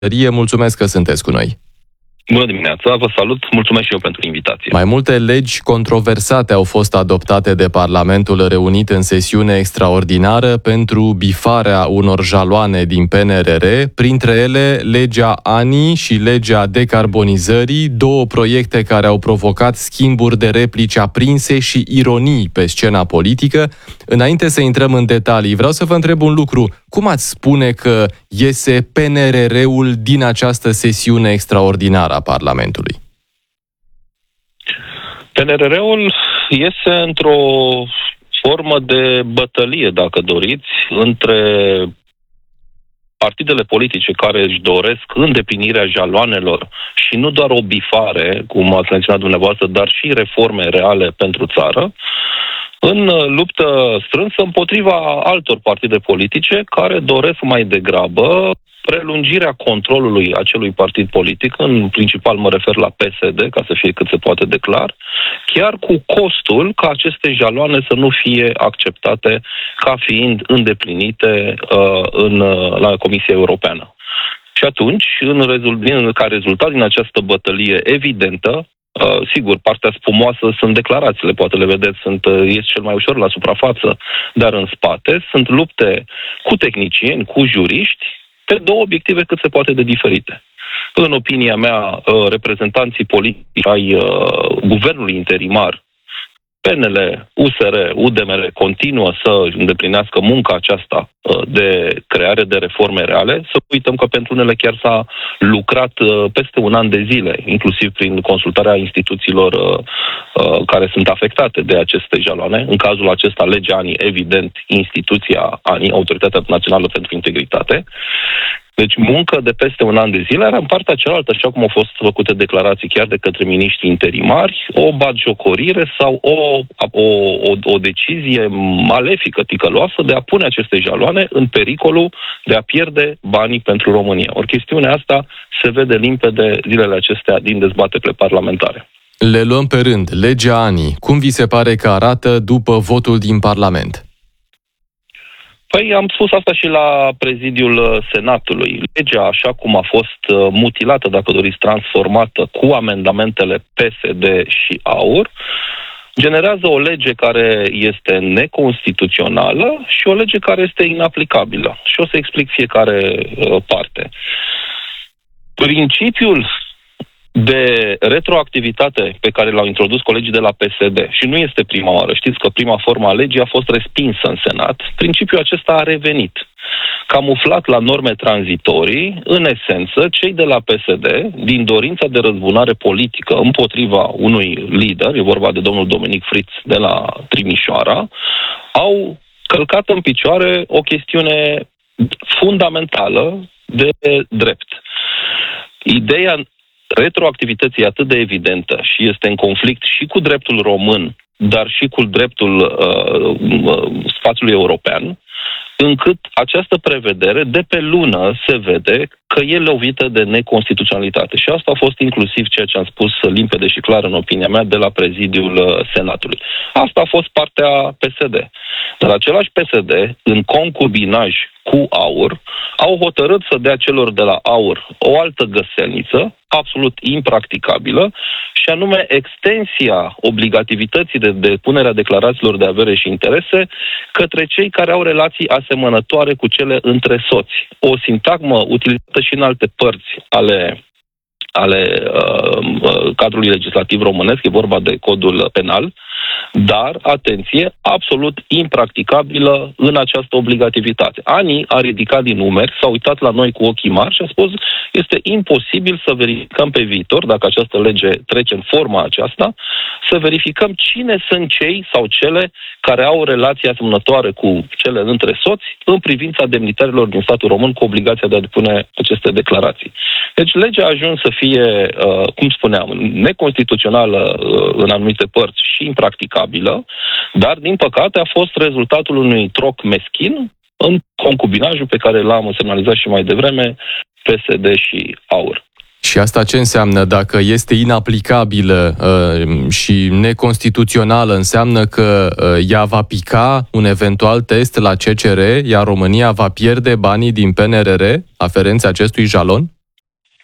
Mulțumesc că sunteți cu noi. Bună dimineața, vă salut, mulțumesc și eu pentru invitație. Mai multe legi controversate au fost adoptate de Parlamentul reunit în sesiune extraordinară pentru bifarea unor jaloane din PNRR, printre ele legea ANI și legea decarbonizării, două proiecte care au provocat schimburi de replici aprinse și ironii pe scena politică. Înainte să intrăm în detalii, vreau să vă întreb un lucru. Cum ați spune că iese PNRR-ul din această sesiune extraordinară a Parlamentului? PNRR-ul iese într-o formă de bătălie, dacă doriți, între partidele politice care își doresc îndeplinirea jaloanelor și nu doar o bifare, cum ați menționat dumneavoastră, dar și reforme reale pentru țară, în luptă strânsă împotriva altor partide politice care doresc mai degrabă prelungirea controlului acelui partid politic, în principal mă refer la PSD, ca să fie cât se poate de clar, chiar cu costul ca aceste jaloane să nu fie acceptate ca fiind îndeplinite la Comisia Europeană. Și atunci, ca rezultat din această bătălie evidentă, sigur, partea spumoasă sunt declarațiile, poate le vedeți, ies cel mai ușor la suprafață, dar în spate sunt lupte cu tehnicieni, cu juriști, pe două obiective cât se poate de diferite. În opinia mea, reprezentanții politici ai guvernului interimar, PNL, USR, UDMR continuă să îndeplinească munca aceasta de creare de reforme reale. Să uităm că pentru unele chiar s-a lucrat peste un an de zile, inclusiv prin consultarea instituțiilor care sunt afectate de aceste jaloane. În cazul acesta, legea ANI, evident, instituția ANI, Autoritatea Națională pentru Integritate. Deci muncă de peste un an de zile, era în partea cealaltă, așa cum au fost făcute declarații chiar de către miniștrii interimari, o batjocorire sau o decizie malefică, ticăloasă de a pune aceste jaloane în pericolul de a pierde banii pentru România. Ori chestiunea asta se vede limpede zilele acestea din dezbaterile parlamentare. Le luăm pe rând. Legea ANI. Cum vi se pare că arată după votul din Parlament? Păi am spus asta și la prezidiul Senatului. Legea, așa cum a fost mutilată, dacă doriți, transformată cu amendamentele PSD și AUR, generează o lege care este neconstituțională și o lege care este inaplicabilă. Și o să explic fiecare parte. Principiul de retroactivitate pe care l-au introdus colegii de la PSD, și nu este prima oară, știți că prima formă a legii a fost respinsă în Senat, principiul acesta a revenit. Camuflat la norme tranzitorii, în esență, cei de la PSD, din dorința de răzbunare politică împotriva unui lider, e vorba de domnul Dominic Fritz de la Timișoara, au călcat în picioare o chestiune fundamentală de drept. Ideea retroactivității atât de evidentă și este în conflict și cu dreptul român, dar și cu dreptul spațiului european, încât această prevedere de pe lună se vede că e lovită de neconstituționalitate. Și asta a fost inclusiv ceea ce am spus limpede și clar în opinia mea de la prezidiul Senatului. Asta a fost partea PSD. Dar același PSD, în concubinaj cu AUR, au hotărât să dea celor de la AUR o altă găselniță, absolut impracticabilă, și anume extensia obligativității de depunerea declarațiilor de avere și interese către cei care au relații asemănătoare cu cele între soți. O sintagmă utilizată și în alte părți ale cadrului legislativ românesc, e vorba de codul penal, dar, atenție, absolut impracticabilă în această obligativitate. ANI a ridicat din numeri, s-a uitat la noi cu ochii mari și a spus este imposibil să verificăm pe viitor, dacă această lege trece în forma aceasta, să verificăm cine sunt cei sau cele care au relații asemănătoare cu cele între soți în privința demnitarilor din statul român cu obligația de a depune aceste declarații. Deci legea a ajuns să fie, cum spuneam, neconstituțională în anumite părți și impracticabilă, dar, din păcate, a fost rezultatul unui troc meschin în concubinajul pe care l-am semnalizat și mai devreme, PSD și AUR. Și asta ce înseamnă? Dacă este inaplicabilă și neconstituțională, înseamnă că ea va pica un eventual test la CCR, iar România va pierde banii din PNRR aferenți acestui jalon?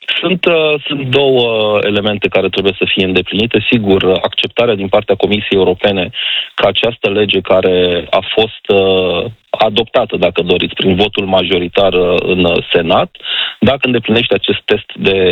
Sunt două elemente care trebuie să fie îndeplinite. Sigur, acceptarea din partea Comisiei Europene că această lege care a fost adoptată, dacă doriți, prin votul majoritar în Senat, dacă îndeplinește acest test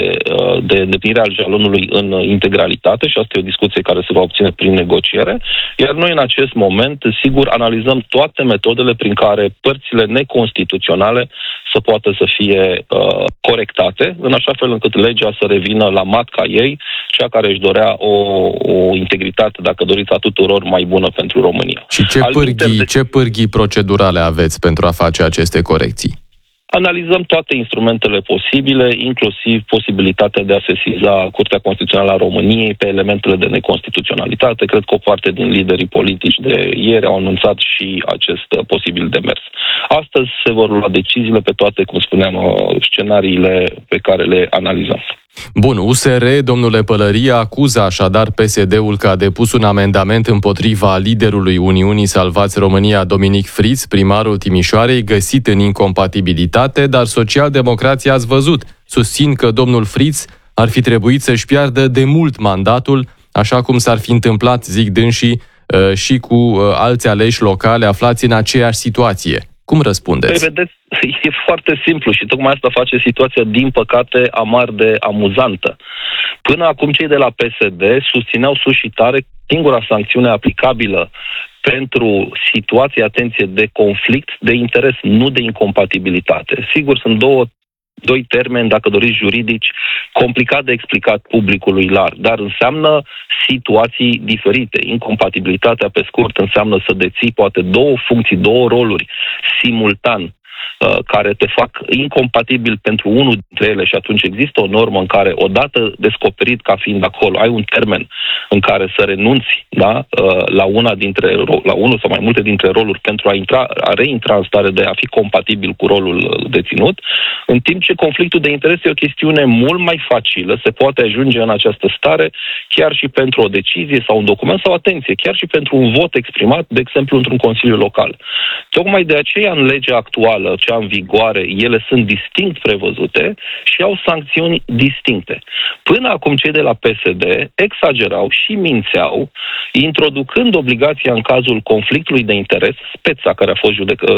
de îndeplinire al jalonului în integralitate, și asta e o discuție care se va obține prin negociere, iar noi în acest moment, sigur, analizăm toate metodele prin care părțile neconstituționale să poată să fie corectate, în așa fel încât legea să revină la matca ei, cea care își dorea o integritate, dacă doriți, a tuturor mai bună pentru România. Și ce pârghii procedurale aveți pentru a face aceste corecții? Analizăm toate instrumentele posibile, inclusiv posibilitatea de a sesiza Curtea Constituțională a României pe elementele de neconstituționalitate. Cred că o parte din liderii politici de ieri au anunțat și acest posibil demers. Astăzi se vor lua deciziile pe toate, cum spuneam, scenariile pe care le analizăm. Bun, USR, domnule Pălărie, acuză așadar PSD-ul că a depus un amendament împotriva liderului Uniunii Salvați România, Dominic Fritz, primarul Timișoarei, găsit în incompatibilitate, dar socialdemocrații, ați văzut, susțin că domnul Fritz ar fi trebuit să-și piardă de mult mandatul, așa cum s-ar fi întâmplat, zic dânsii, și cu alți aleși locale aflați în aceeași situație. Cum răspundeți? Păi, vedeți, e foarte simplu și tocmai asta face situația, din păcate, amar de amuzantă. Până acum cei de la PSD susțineau sus și tare singura sancțiune aplicabilă pentru situații, atenție, de conflict de interes, nu de incompatibilitate. Sigur, sunt doi termeni, dacă doriți, juridici, complicat de explicat publicului larg, dar înseamnă situații diferite. Incompatibilitatea, pe scurt, înseamnă să deții poate două funcții, două roluri simultan, care te fac incompatibil pentru unul dintre ele, și atunci există o normă în care, odată descoperit ca fiind acolo, ai un termen în care să renunți, da, la unul sau mai multe dintre roluri pentru a reintra în stare de a fi compatibil cu rolul deținut, în timp ce conflictul de interes e o chestiune mult mai facilă, se poate ajunge în această stare chiar și pentru o decizie sau un document sau, atenție, chiar și pentru un vot exprimat, de exemplu, într-un consiliu local. Tocmai de aceea, în legea actuală, cea în vigoare, ele sunt distinct prevăzute și au sancțiuni distincte. Până acum cei de la PSD exagerau și mințeau, introducând obligația în cazul conflictului de interes, speța care a fost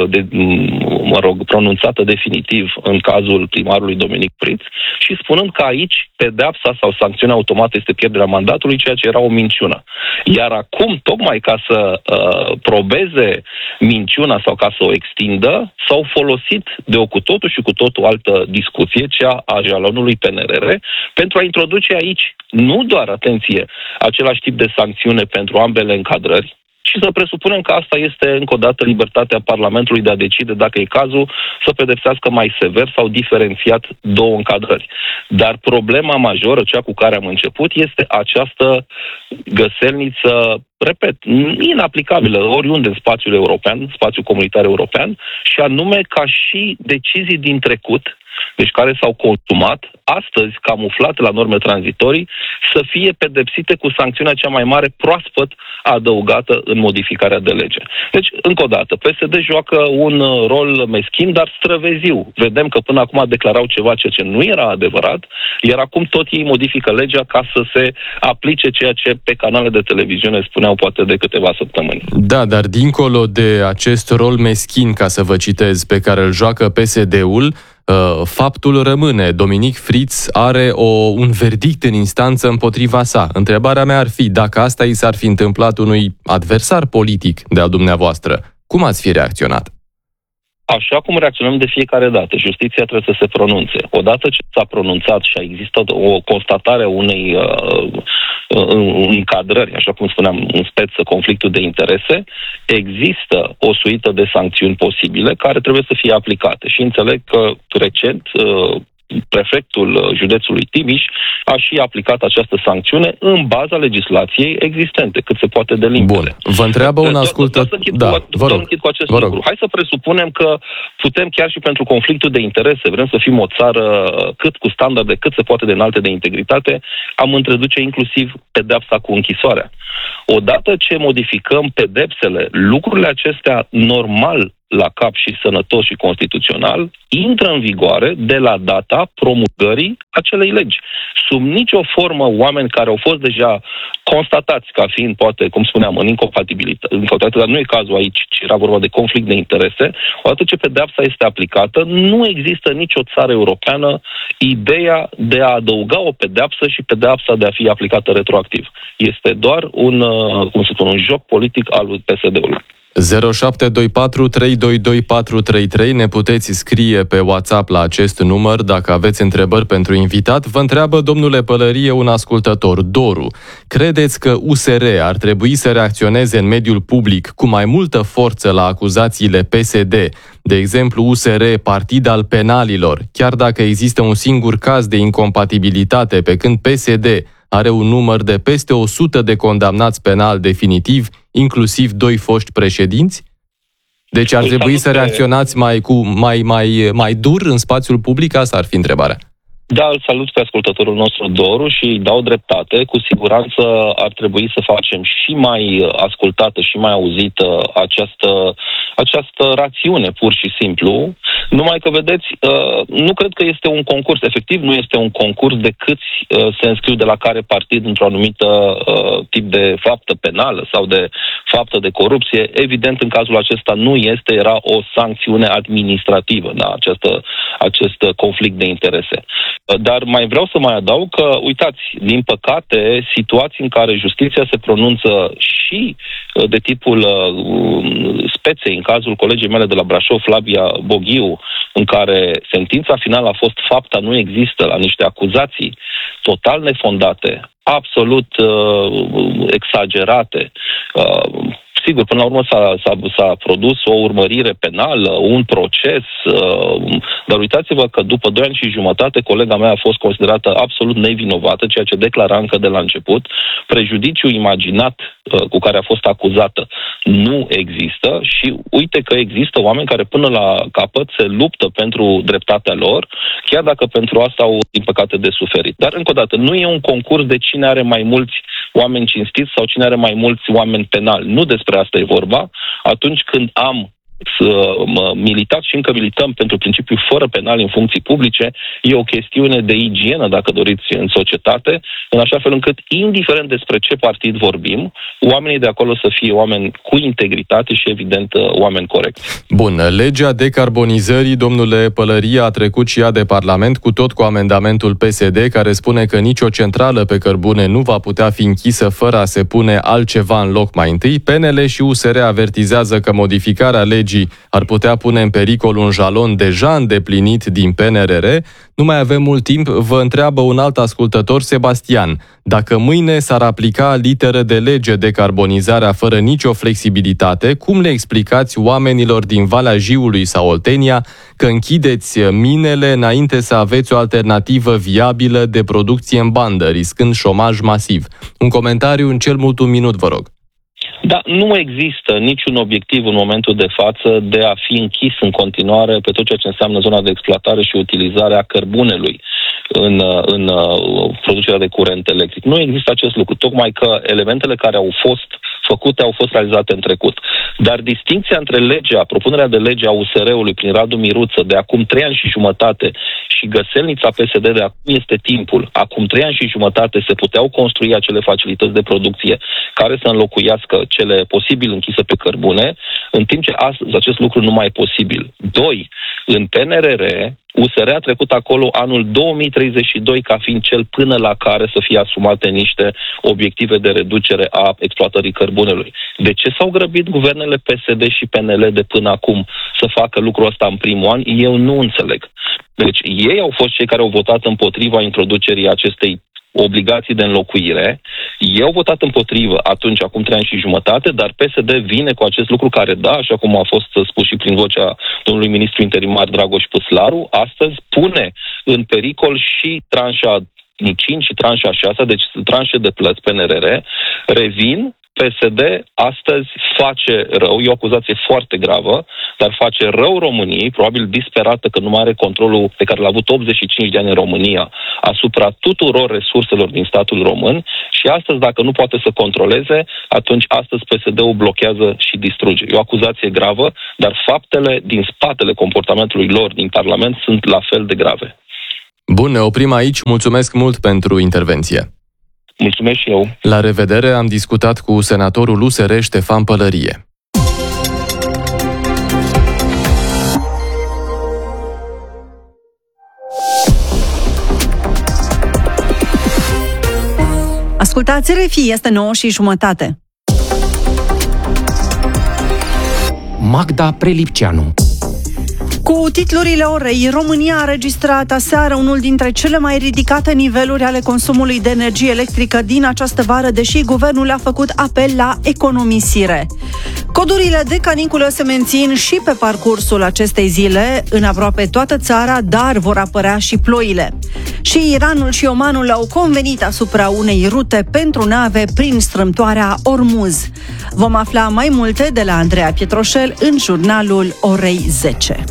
pronunțată definitiv în cazul primarului Dominic Fritz, și spunând că aici pedeapsa sau sancțiunea automată este pierderea mandatului, ceea ce era o minciună. Iar acum, tocmai ca să probeze minciuna sau ca să o extindă, s-au folosit de o cu totul și cu totul altă discuție, cea a jalonului PNRR, pentru a introduce aici nu doar, atenție, același tip de sancțiune pentru ambele încadrări, și să presupunem că asta este, încă o dată, libertatea Parlamentului de a decide, dacă e cazul, să pedepsească mai sever sau diferențiat două încadrări. Dar problema majoră, cea cu care am început, este această găselniță, repet, inaplicabilă oriunde în spațiul european, spațiul comunitar european, și anume ca și decizii din trecut, deci care s-au consumat, astăzi camuflate la norme tranzitorii, să fie pedepsite cu sancțiunea cea mai mare, proaspăt adăugată în modificarea de lege. Deci, încă o dată, PSD joacă un rol meschin, dar străveziu. Vedem că până acum declarau ceva ce nu era adevărat, iar acum tot ei modifică legea ca să se aplice ceea ce pe canale de televiziune spuneau poate de câteva săptămâni. Da, dar dincolo de acest rol meschin, ca să vă citez, pe care îl joacă PSD-ul, faptul rămâne. Dominic Fritz are un verdict în instanță împotriva sa. Întrebarea mea ar fi, dacă asta i s-ar fi întâmplat unui adversar politic de-al dumneavoastră, cum ați fi reacționat? Așa cum reacționăm de fiecare dată. Justiția trebuie să se pronunțe. Odată ce s-a pronunțat și a existat o constatare a unei încadrări, așa cum spuneam, în speță conflictul de interese, există o suită de sancțiuni posibile care trebuie să fie aplicate. Și înțeleg că recent prefectul județului Timiș a și aplicat această sancțiune în baza legislației existente, cât se poate de limpede. Bun. Vă întreabă un ascultător. Vă rog. Lucru. Hai să presupunem că putem chiar și pentru conflictul de interese, vrem să fim o țară cât cu standarde, cât se poate de înalte de integritate, am introduce inclusiv pedepsa cu închisoarea. Odată ce modificăm pedepsele, lucrurile acestea normal la cap și sănătos și constituțional, intră în vigoare de la data promulgării acelei legi. Sub nicio formă, oameni care au fost deja constatați ca fiind, poate, cum spuneam, în incompatibilitate, dar nu e cazul aici, ci era vorba de conflict de interese, odată ce pedeapsa este aplicată, nu există nicio țară europeană ideea de a adăuga o pedeapsă și pedeapsa de a fi aplicată retroactiv. Este doar un joc politic al PSD-ului. 0724 322 433. Ne puteți scrie pe WhatsApp la acest număr dacă aveți întrebări pentru invitat. Vă întreabă, domnule Pălărie, un ascultător, Doru. Credeți că USR ar trebui să reacționeze în mediul public cu mai multă forță la acuzațiile PSD, de exemplu USR, partid al penalilor, chiar dacă există un singur caz de incompatibilitate, pe când PSD are un număr de peste 100 de condamnați penal definitiv, inclusiv 2 foști președinți? Deci ar trebui să reacționați mai dur în spațiul public? Asta ar fi întrebarea. Da, îl salut pe ascultătorul nostru, Doru, și îi dau dreptate. Cu siguranță ar trebui să facem și mai ascultată și mai auzită această rațiune, pur și simplu. Numai că, vedeți, nu cred că este un concurs. Efectiv, nu este un concurs de câți se înscriu de la care partid într-o anumită tip de faptă penală sau de faptă de corupție. Evident, în cazul acesta nu este, era o sancțiune administrativă, da, acest conflict de interese. Dar mai vreau să mai adaug că, uitați, din păcate, situații în care justiția se pronunță și de tipul speței, în cazul colegii mele de la Brașov, Flavia Boghiu, în care sentința finală a fost fapta nu există, la niște acuzații total nefondate, absolut exagerate. Sigur, până la urmă s-a produs o urmărire penală, un proces, dar uitați-vă că după 2 ani și jumătate colega mea a fost considerată absolut nevinovată, ceea ce declara încă de la început. Prejudiciul imaginat cu care a fost acuzată nu există și uite că există oameni care până la capăt se luptă pentru dreptatea lor, chiar dacă pentru asta au, din păcate, de suferit. Dar, încă o dată, nu e un concurs de cine are mai mulți oameni cinstiți sau cine are mai mulți oameni penali. Nu despre asta e vorba. Atunci când am militat și încă milităm pentru principiul fără penali în funcții publice, e o chestiune de igienă, dacă doriți, în societate, în așa fel încât, indiferent despre ce partid vorbim, oamenii de acolo să fie oameni cu integritate și, evident, oameni corecți. Bun, legea decarbonizării, domnule Pălărie, a trecut și ea de Parlament, cu amendamentul PSD, care spune că nicio centrală pe cărbune nu va putea fi închisă fără a se pune altceva în loc mai întâi. PNL și USR avertizează că modificarea legii ar putea pune în pericol un jalon deja îndeplinit din PNRR. Nu mai avem mult timp, vă întreabă un alt ascultător, Sebastian. Dacă mâine s-ar aplica literă de lege decarbonizarea fără nicio flexibilitate, cum le explicați oamenilor din Valea Jiului sau Oltenia că închideți minele înainte să aveți o alternativă viabilă de producție în bandă, riscând șomaj masiv? Un comentariu în cel mult 1 minut, vă rog. Da, nu există niciun obiectiv în momentul de față de a fi închis în continuare pe tot ceea ce înseamnă zona de exploatare și utilizare a cărbunelui în producerea de curent electric. Nu există acest lucru, tocmai că elementele care au fost făcute au fost realizate în trecut. Dar distincția între propunerea de lege a USR-ului prin Radu Miruță de acum 3 ani și jumătate și găselnița PSD de acum este timpul. Acum 3 ani și jumătate se puteau construi acele facilități de producție care să înlocuiască cele posibil închise pe cărbune, în timp ce astăzi acest lucru nu mai e posibil. 2. În PNRR, USR a trecut acolo anul 2032 ca fiind cel până la care să fie asumate niște obiective de reducere a exploatării cărbunelui. De ce s-au grăbit guvernele PSD și PNL de până acum să facă lucrul ăsta în primul an? Eu nu înțeleg. Deci ei au fost cei care au votat împotriva introducerii acestei obligații de înlocuire. Eu au votat împotrivă atunci, acum 3 ani și jumătate, dar PSD vine cu acest lucru care, da, așa cum a fost spus și prin vocea domnului ministru interimar Dragoș Păslaru, astăzi pune în pericol și tranșa 5 și tranșa 6, deci tranșe de plăți PNRR, revin. PSD astăzi face rău, e o acuzație foarte gravă, dar face rău României, probabil disperată că nu mai are controlul pe care l-a avut 85 de ani în România asupra tuturor resurselor din statul român Și astăzi, dacă nu poate să controleze, atunci astăzi PSD-ul blochează și distruge. E o acuzație gravă, dar faptele din spatele comportamentului lor din Parlament sunt la fel de grave. Bun, ne oprim aici. Mulțumesc mult pentru intervenție. Mulțumesc și eu. La revedere, am discutat cu senatorul USR Ștefan Pălărie. Ascultați RFI, este 9:30. Magda Prelipceanu. Cu titlurile orei, România a înregistrat aseară unul dintre cele mai ridicate niveluri ale consumului de energie electrică din această vară, deși guvernul a făcut apel la economisire. Codurile de caniculă se mențin și pe parcursul acestei zile în aproape toată țara, dar vor apărea și ploile. Și Iranul și Omanul au convenit asupra unei rute pentru nave prin strâmtoarea Ormuz. Vom afla mai multe de la Andreea Pietroșel în jurnalul orei 10.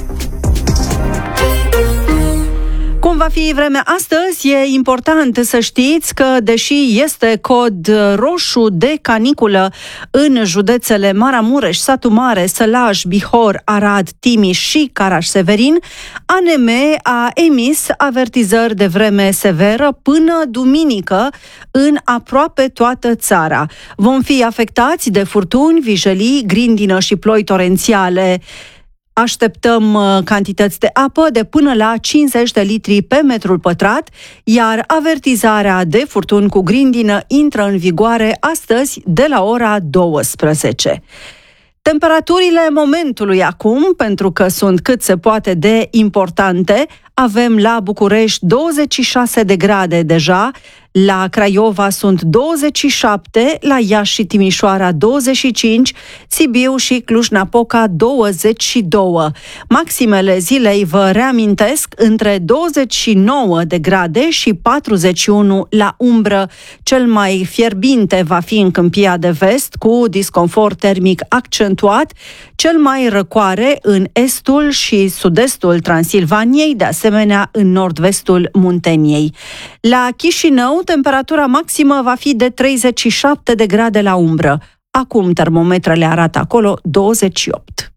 Cum va fi vremea astăzi, e important să știți că, deși este cod roșu de caniculă în județele Maramureș, Satu Mare, Sălaj, Bihor, Arad, Timiș și Caraș-Severin, ANM a emis avertizări de vreme severă până duminică în aproape toată țara. Vom fi afectați de furtuni, vijelii, grindină și ploi torențiale. Așteptăm cantități de apă de până la 50 de litri pe metrul pătrat, iar avertizarea de furtuni cu grindină intră în vigoare astăzi de la ora 12. Temperaturile momentului acum, pentru că sunt cât se poate de importante, avem la București 26 de grade deja, la Craiova sunt 27, la Iași și Timișoara 25, Sibiu și Cluj-Napoca 22. Maximele zilei, vă reamintesc, între 29 de grade și 41 la umbră. Cel mai fierbinte va fi în Câmpia de Vest, cu disconfort termic accentuat, cel mai răcoare în estul și sud-estul Transilvaniei, de asemenea în nord-vestul Munteniei. La Chișinău, temperatura maximă va fi de 37 de grade la umbră. Acum termometrele arată acolo 28.